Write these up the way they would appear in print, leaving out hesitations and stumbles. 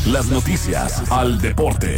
las noticias al deporte.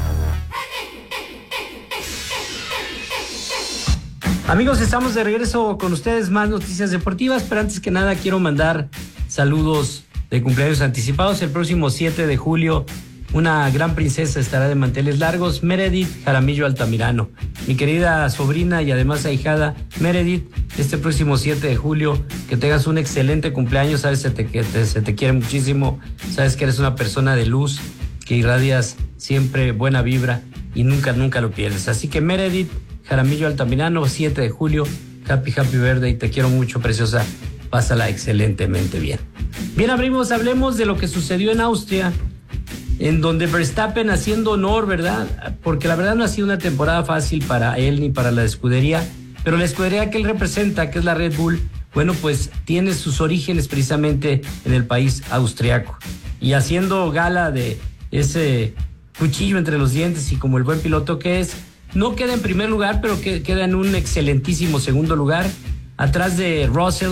Amigos, estamos de regreso con ustedes, más noticias deportivas, pero antes que nada quiero mandar saludos de cumpleaños anticipados. El próximo 7 de julio una gran princesa estará de manteles largos, Meredith Jaramillo Altamirano. Mi querida sobrina y además ahijada Meredith, este próximo 7 de julio, que tengas un excelente cumpleaños. Sabes que se te quiere muchísimo, sabes que eres una persona de luz, que irradias siempre buena vibra y nunca lo pierdes. Así que Meredith Jaramillo Altamirano, 7 de julio, happy birthday, te quiero mucho, preciosa, pásala excelentemente bien. Bien, hablemos de lo que sucedió en Austria, en donde Verstappen haciendo honor, ¿verdad? Porque la verdad no ha sido una temporada fácil para él ni para la escudería, pero la escudería que él representa, que es la Red Bull, bueno, pues tiene sus orígenes precisamente en el país austriaco. Y haciendo gala de ese cuchillo entre los dientes y como el buen piloto que es, no queda en primer lugar, pero que queda en un excelentísimo segundo lugar, atrás de Russell,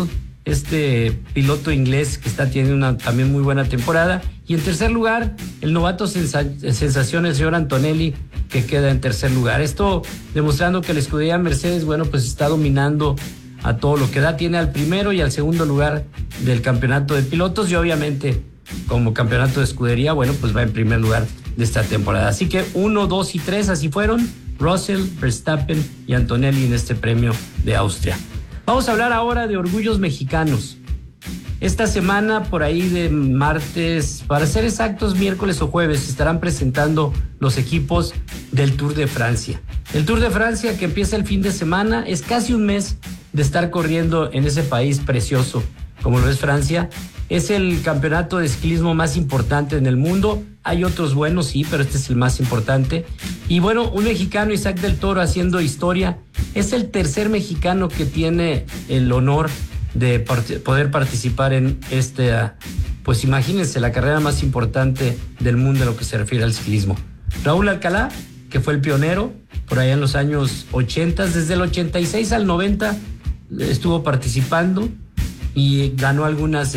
este piloto inglés que está teniendo una también muy buena temporada. Y en tercer lugar, el novato sensación, el señor Antonelli, que queda en tercer lugar. Esto demostrando que la escudería Mercedes, bueno, pues está dominando a todo lo que da. Tiene al primero y al segundo lugar del campeonato de pilotos y obviamente como campeonato de escudería, bueno, pues va en primer lugar de esta temporada. Así que 1, 2 y 3 así fueron. Russell, Verstappen y Antonelli en este premio de Austria. Vamos a hablar ahora de orgullos mexicanos. Esta semana, por ahí de martes, para ser exactos, miércoles o jueves, se estarán presentando los equipos del Tour de Francia. El Tour de Francia, que empieza el fin de semana, es casi un mes de estar corriendo en ese país precioso como lo es Francia. Es el campeonato de ciclismo más importante en el mundo. Hay otros buenos, sí, pero este es el más importante. Y bueno, un mexicano, Isaac del Toro, haciendo historia. Es el tercer mexicano que tiene el honor de poder participar en pues imagínense, la carrera más importante del mundo en lo que se refiere al ciclismo. Raúl Alcalá, que fue el pionero por allá en los años 80, desde el 86 al 90 estuvo participando y ganó algunas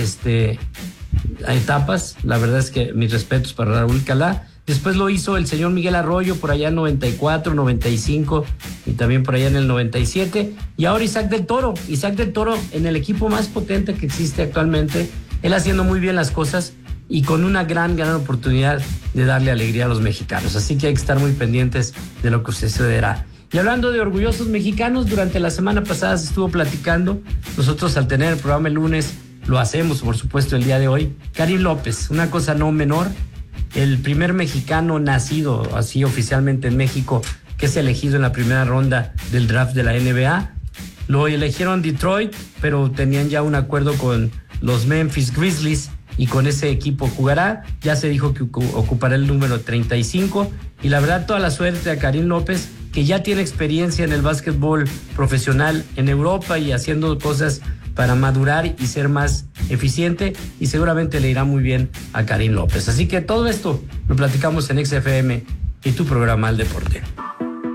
etapas. La verdad es que mis respetos para Raúl Alcalá. Después lo hizo el señor Miguel Arroyo por allá en 94, 95 y también por allá en el 97. Y ahora Isaac del Toro en el equipo más potente que existe actualmente. Él haciendo muy bien las cosas y con una gran oportunidad de darle alegría a los mexicanos. Así que hay que estar muy pendientes de lo que sucederá. Y hablando de orgullosos mexicanos, durante la semana pasada se estuvo platicando. Nosotros al tener el programa el lunes, lo hacemos por supuesto el día de hoy. Karim López, una cosa no menor, el primer mexicano nacido así oficialmente en México que es elegido en la primera ronda del draft de la NBA. Lo eligieron Detroit, pero tenían ya un acuerdo con los Memphis Grizzlies y con ese equipo jugará. Ya se dijo que ocupará el número 35 y la verdad toda la suerte a Karim López, que ya tiene experiencia en el básquetbol profesional en Europa y haciendo cosas para madurar y ser más eficiente, y seguramente le irá muy bien a Karim López. Así que todo esto lo platicamos en XFM y tu programa El Deporte.